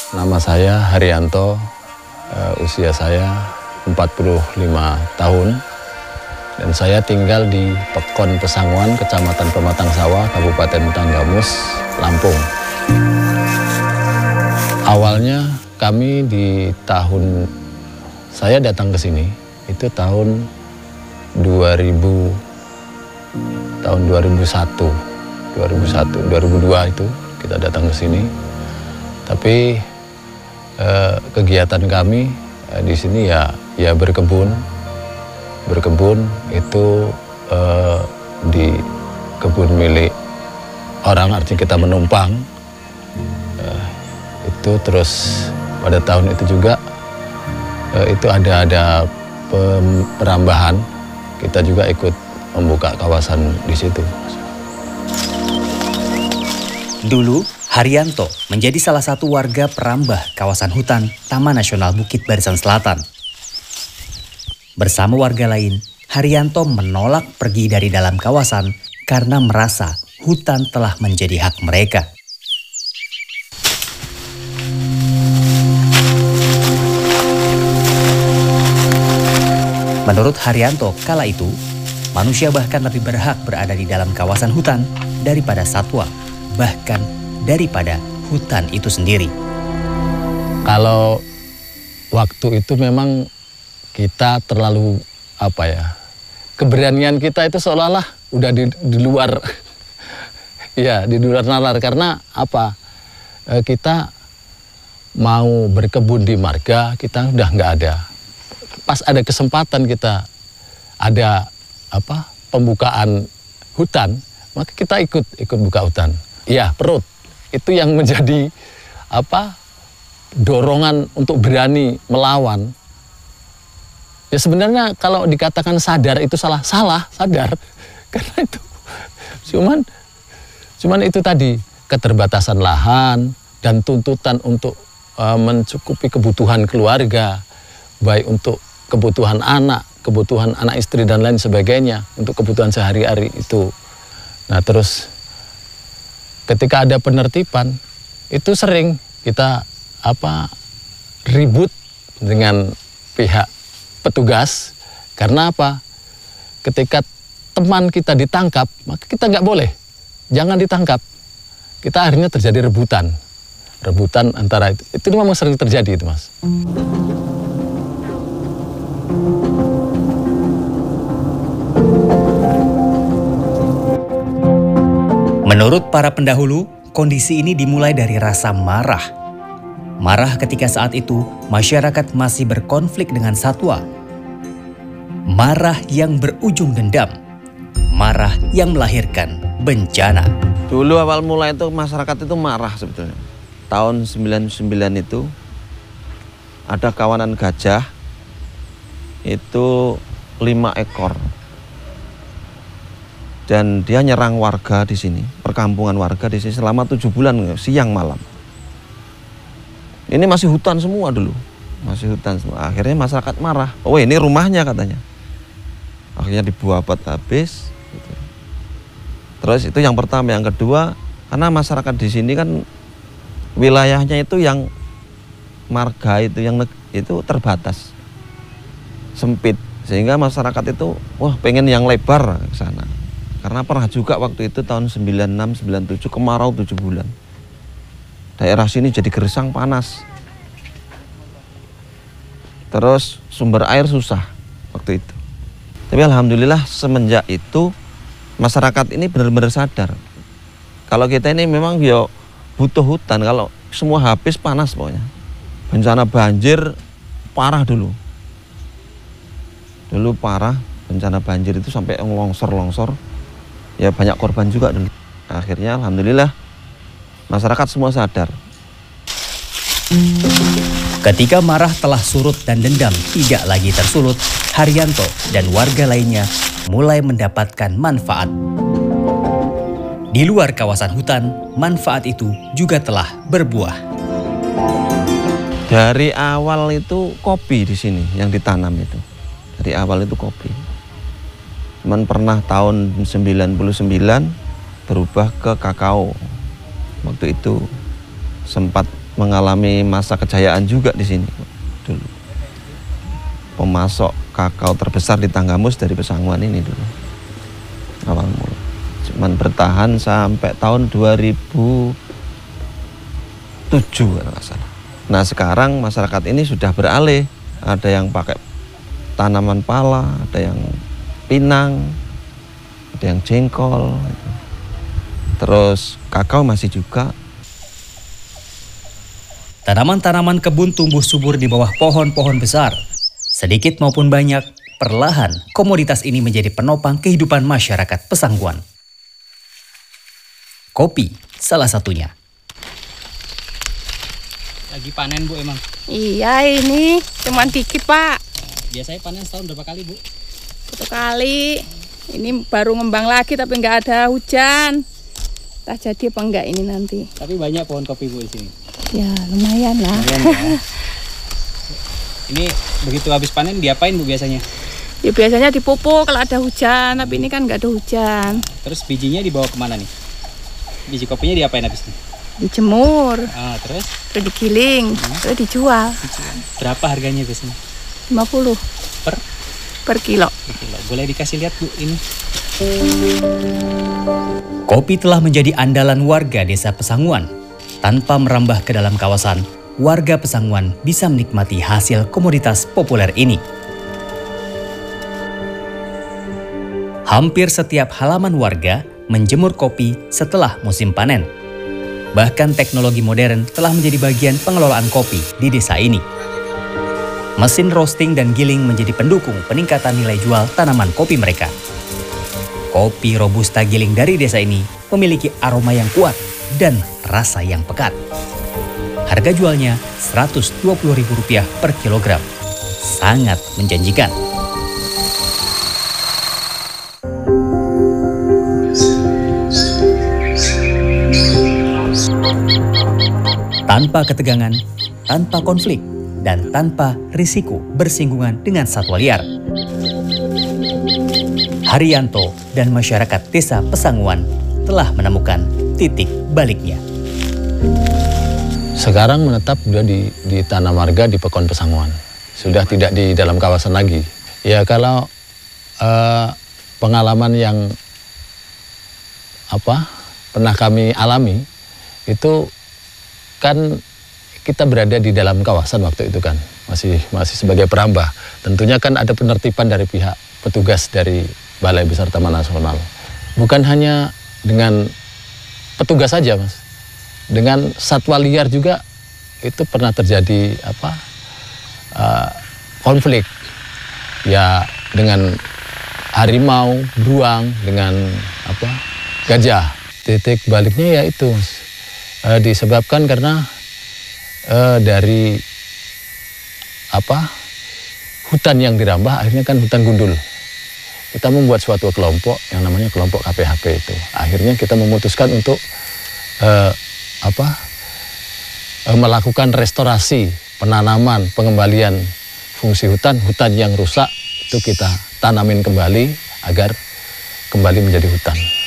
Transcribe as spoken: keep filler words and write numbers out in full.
nama saya Haryanto, uh, usia saya empat puluh lima tahun, dan saya tinggal di Pekon Pesanguan, Kecamatan Pematang Sawah, Kabupaten Tanggamus, Lampung. Awalnya kami di tahun, saya datang ke sini, itu tahun dua ribu, tahun dua ribu satu, dua ribu satu, dua ribu dua itu kita datang ke sini. Tapi eh, kegiatan kami eh, di sini ya ya berkebun, berkebun itu eh, di kebun milik orang, artinya kita menumpang. Eh, itu terus pada tahun itu juga eh, itu ada ada perambahan, kita juga ikut membuka kawasan di situ. Dulu, Haryanto menjadi salah satu warga perambah kawasan hutan Taman Nasional Bukit Barisan Selatan. Bersama warga lain, Haryanto menolak pergi dari dalam kawasan karena merasa hutan telah menjadi hak mereka. Menurut Haryanto kala itu, manusia bahkan lebih berhak berada di dalam kawasan hutan daripada satwa, bahkan daripada hutan itu sendiri. Kalau waktu itu memang kita terlalu apa ya, keberanian kita itu seolah-olah udah di, di luar, ya di luar nalar, karena apa? E, kita mau berkebun di marga kita udah nggak ada. Pas ada kesempatan kita ada apa pembukaan hutan, maka kita ikut ikut buka hutan. Ya, perut itu yang menjadi apa dorongan untuk berani melawan. Ya sebenarnya kalau dikatakan sadar itu salah, salah sadar karena itu cuman cuman itu tadi keterbatasan lahan dan tuntutan untuk uh, mencukupi kebutuhan keluarga, baik untuk kebutuhan anak, kebutuhan anak istri dan lain sebagainya, untuk kebutuhan sehari-hari itu. Nah terus ketika ada penertiban itu sering kita apa ribut dengan pihak petugas, karena apa? Ketika teman kita ditangkap, maka kita nggak boleh, jangan ditangkap. Kita akhirnya terjadi rebutan, rebutan antara itu. Itu memang sering terjadi itu, Mas. Menurut para pendahulu, kondisi ini dimulai dari rasa marah. Marah ketika saat itu masyarakat masih berkonflik dengan satwa. Marah yang berujung dendam. Marah yang melahirkan bencana. Dulu awal mulai itu masyarakat itu marah sebetulnya. Tahun sembilan puluh sembilan itu ada kawanan gajah itu lima ekor. Dan dia nyerang warga di sini, perkampungan warga di sini selama tujuh bulan, siang malam. Ini masih hutan semua dulu, masih hutan semua. Akhirnya masyarakat marah, oh ini rumahnya katanya. Akhirnya dibuat habis. Gitu. Terus itu yang pertama, yang kedua, karena masyarakat di sini kan wilayahnya itu yang marga itu yang itu terbatas, sempit, sehingga masyarakat itu wah pengen yang lebar ke sana. Karena pernah juga waktu itu tahun sembilan puluh enam sembilan puluh tujuh kemarau tujuh bulan. Daerah sini jadi gersang panas. Terus sumber air susah waktu itu. Tapi alhamdulillah semenjak itu masyarakat ini benar-benar sadar. Kalau kita ini memang ya butuh hutan, kalau semua habis panas pokoknya. Bencana banjir parah dulu. Dulu parah, bencana banjir itu sampai longsor-longsor. Ya banyak korban juga dulu. Akhirnya alhamdulillah masyarakat semua sadar. Ketika marah telah surut dan dendam tidak lagi tersulut, Haryanto dan warga lainnya mulai mendapatkan manfaat. Di luar kawasan hutan, manfaat itu juga telah berbuah. Dari awal itu kopi di sini yang ditanam itu. Dari awal itu kopi. Cuman pernah tahun sembilan puluh sembilan berubah ke kakao. Waktu itu sempat mengalami masa kejayaan juga di sini dulu. Pemasok kakao terbesar di Tanggamus dari Pesanguan ini dulu. Awal mula. Cuman bertahan sampai tahun dua ribu tujuh kalau nggak salah. Nah sekarang masyarakat ini sudah beralih. Ada yang pakai tanaman pala, ada yang pinang, ada yang jengkol. Terus kakao masih juga. Tanaman-tanaman kebun tumbuh subur di bawah pohon-pohon besar. Sedikit maupun banyak, perlahan komoditas ini menjadi penopang kehidupan masyarakat Pesangguan. Kopi salah satunya. Lagi panen Bu emang? Iya ini cuman dikit Pak. Biasanya panen setahun berapa kali Bu? Satu kali. Ini baru ngembang lagi tapi nggak ada hujan. Tak jadi apa enggak ini nanti. Tapi banyak pohon kopi Bu di sini. Ya lumayan lah. Lumayan ya. Ini begitu habis panen diapain Bu biasanya? Ya biasanya dipupuk kalau ada hujan, tapi ini kan nggak ada hujan. Terus bijinya dibawa kemana nih? Biji kopinya diapain habisnya? Dijemur, Ah, terus? terus digiling, Hmm. terus dijual. Berapa harganya biasanya? lima puluh Per? per kilo. per kilo. Boleh dikasih lihat Bu ini? Kopi telah menjadi andalan warga desa Pesanguan. Tanpa merambah ke dalam kawasan, warga Pesanguan bisa menikmati hasil komoditas populer ini. Hampir setiap halaman warga menjemur kopi setelah musim panen. Bahkan teknologi modern telah menjadi bagian pengelolaan kopi di desa ini. Mesin roasting dan giling menjadi pendukung peningkatan nilai jual tanaman kopi mereka. Kopi Robusta giling dari desa ini memiliki aroma yang kuat dan rasa yang pekat. Harga jualnya seratus dua puluh ribu rupiah per kilogram. Sangat menjanjikan. Tanpa ketegangan, tanpa konflik, dan tanpa risiko bersinggungan dengan satwa liar. Haryanto dan masyarakat desa Pesanguan telah menemukan titik baliknya. Sekarang menetap sudah di, di Tanah Marga di Pekon Pesanguan. Sudah tidak di dalam kawasan lagi. Ya kalau eh, pengalaman yang apa pernah kami alami itu kan kita berada di dalam kawasan waktu itu kan masih masih sebagai perambah. Tentunya kan ada penertiban dari pihak petugas dari Balai Besar Taman Nasional. Bukan hanya dengan petugas saja Mas, dengan satwa liar juga itu pernah terjadi apa uh, konflik ya, dengan harimau, beruang, dengan apa gajah. Titik baliknya ya itu Mas, uh, disebabkan karena uh, dari apa hutan yang dirambah akhirnya kan hutan gundul. Kita membuat suatu kelompok yang namanya kelompok K P H P itu. Akhirnya kita memutuskan untuk uh, apa uh, melakukan restorasi, penanaman, pengembalian fungsi hutan. Hutan yang rusak itu kita tanamin kembali agar kembali menjadi hutan.